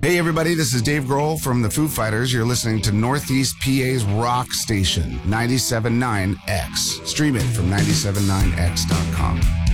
Hey, everybody, this is Dave Grohl from the Foo Fighters. You're listening to Northeast PA's rock station, 97.9X. Stream it from 979x.com.